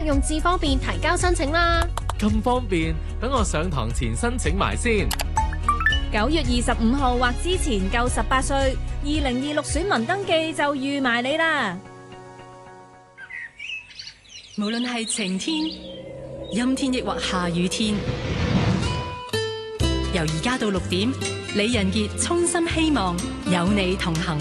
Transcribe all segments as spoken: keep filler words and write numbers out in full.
用智方便提交申請啦。 咁方便，等我上堂前申請埋先。 九月二十五號或之前夠十八歲，二零二六選民登記就預埋你啦。 無論係晴天、陰天抑或下雨天，由而家到六點，李仁傑衷心希望有你同行。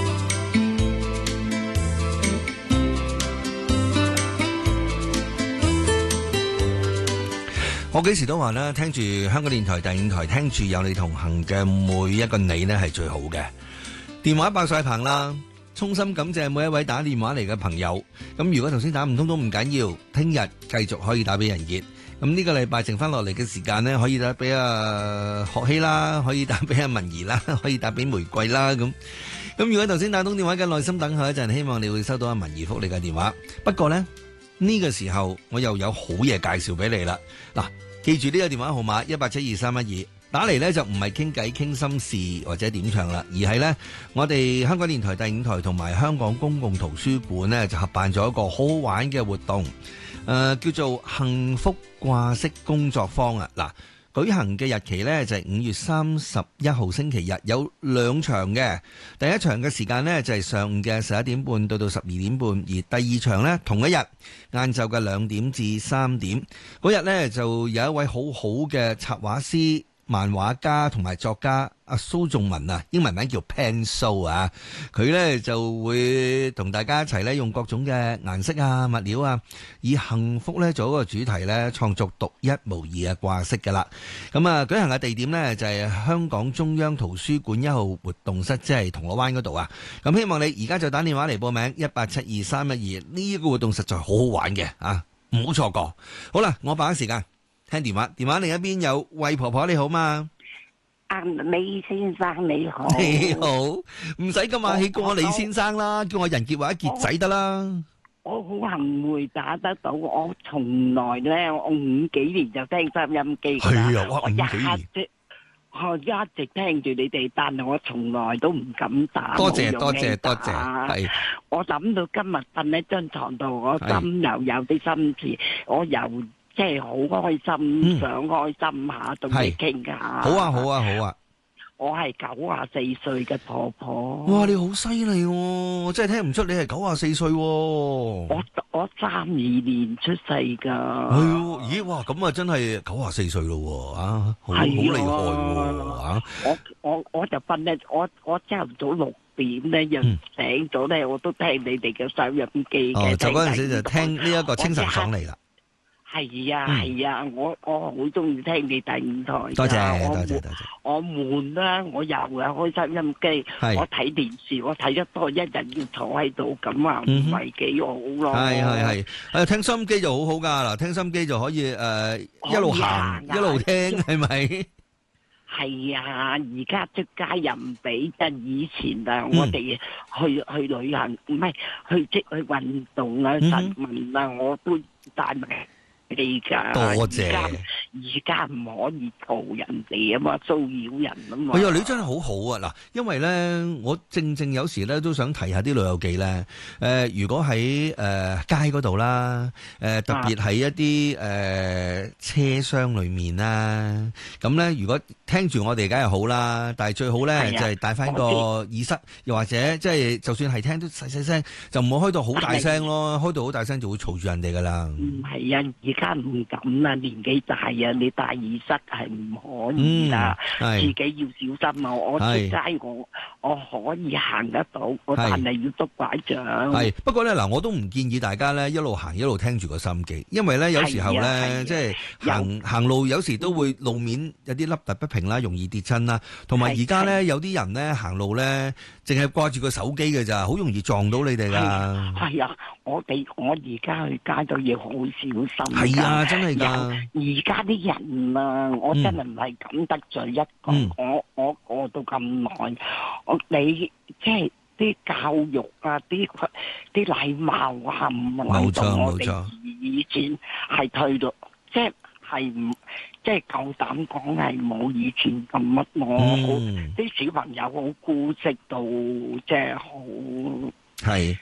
我幾時都話啦，聽住香港電台第五台，聽住有你同行嘅每一個你呢係最好嘅。電話爆晒棚啦，衷心感謝每一位打電話嚟嘅朋友。咁如果頭先打唔通都唔緊要，聽日繼續可以打俾仁傑。咁呢個禮拜剩翻落嚟嘅時間呢，可以打俾阿學希啦，可以打俾阿文儀啦，可以打俾玫瑰啦。咁咁如果頭先打通電話嘅，耐心等候一陣，希望你會收到阿文儀覆你嘅電話。不過呢，呢個時候我又有好嘢介紹俾你啦。嗱，記住呢個電話號碼一八七二三一二。打嚟呢就唔係傾偈傾心事或者點唱啦，而係呢，我哋香港電台第五台同埋香港公共圖書館呢就合辦咗一個好好玩嘅活動，誒、呃、叫做幸福掛飾工作坊啊！嗱，舉行嘅日期呢就係五月三十一號星期日，有兩場嘅。第一場嘅時間呢就係上午嘅十一點半到到十二點半，而第二場呢，同一日晏晝嘅兩點至三點。嗰日呢就有一位好好嘅插畫師、漫畫家同埋作家阿蘇仲文啊，英文名叫 Pen So 啊，佢呢就會同大家一齊呢用各種嘅顏色啊、物料啊，以幸福呢做一個主題呢，創作獨一無二嘅掛飾噶啦。咁啊，舉行嘅地點呢就係香港中央圖書館一號活動室，即係銅鑼灣嗰度啊。咁希望你而家就打電話嚟報名一八七二三一二，呢個活動實在好好玩嘅啊，唔好錯過。好啦，我把握時間。聽電話，電話另一邊有魏婆婆，你好嘛？ 阿李先生你好， 你好，唔使咁客氣，叫我李先生啦，叫我仁傑或者傑仔得啦。 我好幸會打得到，我從來咧，我五幾年就聽收音機噶啦， 係啊，哇，五幾年， 我一直聽住你哋，但係我從來都唔敢打。 多謝多謝多謝，係。 我諗到今日瞓喺張床度，我心又有啲心事，我又。即係好開心，嗯、想開心下，同你傾下。 好啊，好啊，好啊！ 我係九啊四歲嘅婆婆。 哇，你好犀利喎！我真係聽唔出你係九啊四歲喎。 我我三二年出世㗎。 係咦？哇！咁啊，真係九啊四歲咯喎！啊，好好厲害喎！啊！ 我我我就瞓咧，我我朝頭早六點咧，又醒咗咧，我都聽你哋嘅收音機嘅。 哦，就嗰陣時就聽呢一個清晨爽嚟啦。 係啊係啊，我我好中意聽你第五台。 多謝多謝多謝。 我悶啦，我又係開收音機，我睇電視，我睇得多，一日要坐喺度咁啊，唔係幾好咯。係係係，誒聽收音機就好好噶，嗱聽收音機就可以誒一路行一路聽，係咪？係啊，而家出街又唔俾，即係以前啊，我哋去去旅行，唔係去即去運動啊、晨運啊，我都帶埋。你噶，多謝。而家唔可以嘈人哋啊嘛，騷擾人啊嘛。哎呀，你真係好好啊！嗱，因為咧，我正正有時咧都想提下啲老友記咧。誒、呃，如果喺誒、呃、街嗰度啦，誒、呃、特別喺一啲誒、呃、車廂裏面啦，咁咧如果聽住我哋梗係好啦，但係最好咧、啊、就係戴翻個耳塞，又或者即係就算係聽都細細聲，就唔好開到好大聲咯，開到好大聲就會嘈住人哋噶啦。唔係啊，而家唔敢啦，年紀大啊，你戴耳塞係唔可以啦，嗯、自己要小心啊！我出街我我可以行得到，我但係要捉拐杖。係不過咧嗱，我都唔建議大家咧一路行一路聽住個心機，因為咧有時候咧即係行行路有時都會路面有啲凹凸不平啦，容易跌親啦。同埋而家咧有啲人咧行路咧淨係掛住個手機嘅咋，好容易撞到你哋噶。係啊，我哋我而家去街都要好小心。係啊，真係噶。而家啲人啊，我真係唔係敢得罪一個。嗯、我我過到咁耐，我你即係啲教育啊，啲啲禮貌啊，唔係到我哋以前係退到，即係係唔即係夠膽講係冇以前咁乜咯。啲、嗯、小朋友好姑息到，即係好係。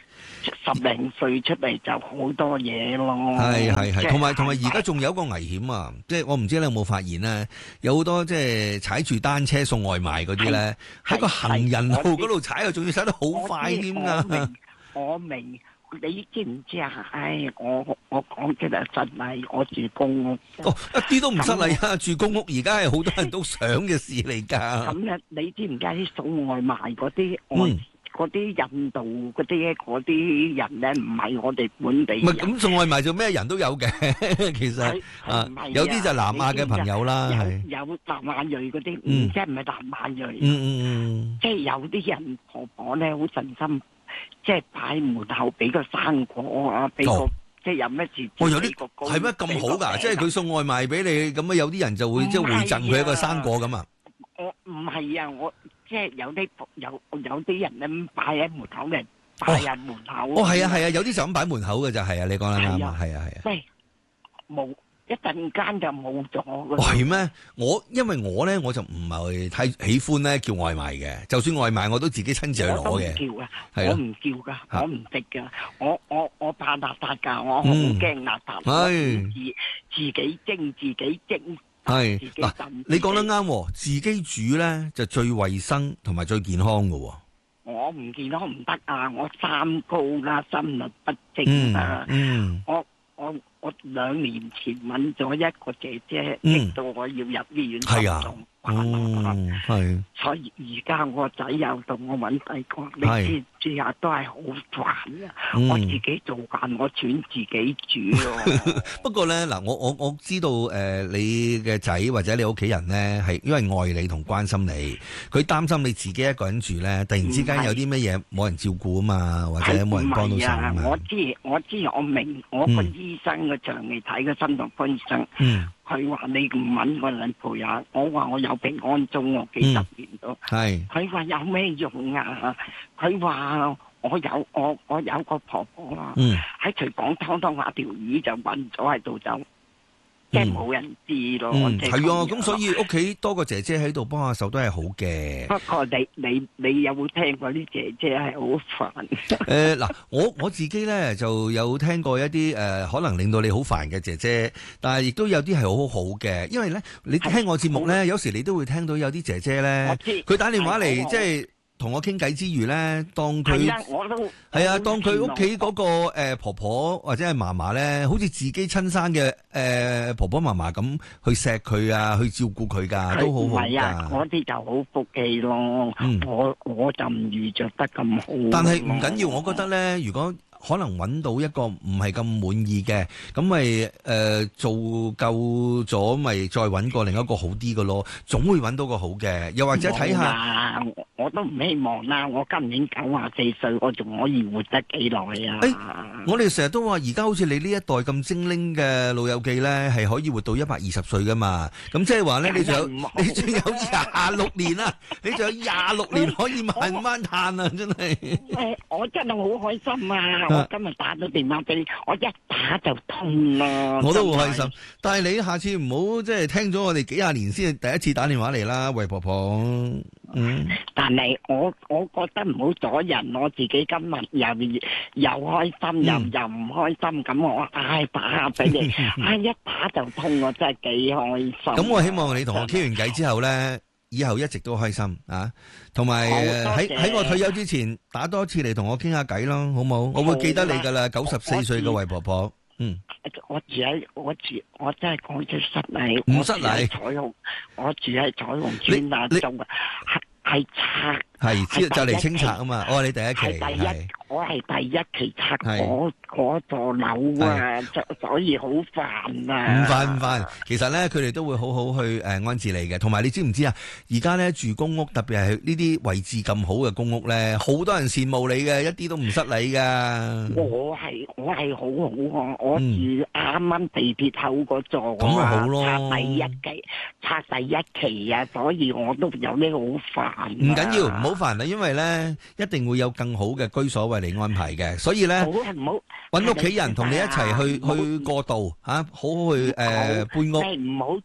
十零歲出嚟就好多嘢咯。 係係係，同埋同埋而家係仲有一個危險啊！即係我唔知你有冇發現咧，有好多即係踩住單車送外賣嗰啲咧，喺個行人路嗰度踩啊，仲要踩得好快添我㗎。 明，我明。你知唔知啊？唉，我我講出嚟失禮，我住公屋。 哦，一啲都唔失禮啊！住公屋而家係好多人都想嘅事嚟㗎。 咁咧，你知唔知啲送外賣嗰啲外嗰啲印度嗰啲嗰啲人咧，唔係我哋本地人。 唔係咁送外賣做咩人都有嘅，其實啊，有啲就南亞嘅朋友啦，係有南亞裔嗰啲， 嗯唔即係唔係南亞裔， 嗯嗯嗯， 即係有啲人婆婆咧好盡心，即係擺門口俾個生果啊，俾個哦即係有咩事。 哦，有啲係咩咁好㗎？即係佢送外賣俾你，咁啊有啲人就會即係回贈佢一個生果咁啊。 我唔係啊，我即係有啲有有啲人咧擺喺門口嘅，擺喺門口。 哦，係啊係啊，有啲就咁擺門口嘅就係啊，你講得啱啊，係啊係啊。 喂，冇一陣間就冇咗㗎。 哦，係咩？我因為我咧我就唔係太喜歡咧叫外賣嘅，就算外賣我都自己親自去攞嘅。 叫啊， 係咯我唔叫噶，我唔食噶，我我我怕邋遢噶，我好嗯驚邋遢， 係我自自己蒸自己蒸， 係自己嗱浸， 你講得啱喎，自己煮咧就最衛生同埋最健康嘅喎。 我唔健康唔得啊！我三高啦，心律不正嗯啊！ 嗯我我我兩年前揾咗一個姐姐， 嗯激到我要入醫院係啊心臟嗯，係所以而家我個仔又同我揾第個， 係你知唔知啊？都係好煩啊！ 嗯我自己做飯，我轉自己煮咯。 不過咧，嗱，我我我知道誒、呃，你嘅仔或者你屋企人咧，係因為愛你同關心你，佢擔心你自己一個人住咧，突然之間有啲乜嘢冇人照顧啊嘛，或者冇人幫到手啊嘛。 我知我知我明，我個醫生個長期睇個心臟科醫生， 嗯， 佢話你唔揾個人陪下，我話我有平安鐘我幾十年都， 係佢話有咩用啊？佢話我有我我有個婆婆啊， 嗯喺廚房湯湯下條魚就暈咗喺度就。即係冇人知咯， 嗯， 即係啊， 咁咁所以屋企多個姐姐喺度幫下手都係好嘅。 不過你你你有冇聽過啲姐姐係好煩？ 誒嗱，我我自己咧就有聽過一啲誒，可能令到你好煩嘅姐姐，但係亦都有啲係好好嘅，因為咧你聽我節目咧，有時你都會聽到有啲姐姐咧，佢打電話嚟即係。同我傾偈之餘咧，當佢係啊，當佢屋企嗰個誒婆婆或者係嫲嫲咧，好似自己親生嘅誒婆婆嫲嫲咁去錫佢啊，去照顧佢㗎，都好好㗎。係啊， 嗰啲就好福氣咯。我我就唔遇着得咁好。 但係唔緊要，我覺得咧，如果可能揾到一個唔係咁滿意嘅，咁咪誒做夠咗，咪再揾個另一個好啲嘅咯。總會揾到個好嘅，又或者睇下。 我都唔希望啦。我今年九啊四歲，我仲可以活得幾耐啊？ 誒，我哋成日都話，而家好似你呢一代咁精靈嘅老友記咧，係可以活到一百二十歲噶嘛？咁即係話咧，你仲有你仲有廿六年啊！你仲有廿六年可以慢慢嘆啊！真係。 誒，我真係好開心啊！我今日打咗電話俾你，我一打就通啦。 我都好開心，但係你下次唔好即係聽咗我哋幾廿年先第一次打電話嚟啦，喂婆婆。嗯， 但係我我覺得唔好阻人，我自己今日又又開心又又唔開心，咁我唉打下俾你，唉一打就通，我真係幾開心。 咁我希望你同我傾完偈之後咧，以後一直都開心啊！同埋喺喺我退休之前打多次嚟同我傾下偈咯，好冇？我會記得你噶啦，九十四歲嘅魏婆婆。嗯， 我住喺我住，我真係講出失禮， 唔失禮。 彩虹，我住喺彩虹村啊，仲係係拆， 係知就嚟清拆啊嘛。我話你第一期係， 我係第一期拆嗰嗰座樓啊，所以好煩啊。 唔煩唔煩，其實咧佢哋都會好好去誒安置你嘅。同埋你知唔知啊？而家咧住公屋，特別係呢啲位置咁好嘅公屋咧，好多人羨慕你嘅，一啲都唔失禮噶。 我係我係好好啊！我住啱啱地鐵口嗰座啊， 咁咪好咯， 拆第一期，拆第一期啊，所以我都有呢個好煩。 唔緊要，唔好煩啦，因為咧一定會有更好嘅居所為你安排嘅，所以咧揾屋企人同你一齊去去過渡嚇，好好去誒搬屋。 唔好阻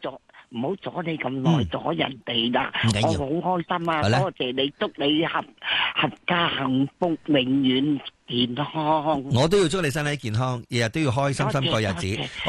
唔好阻你咁耐，阻人哋啦。我好開心啊，多謝你，祝你合合家幸福，永遠健康。 我都要祝你身體健康，日日都要開心心過日子。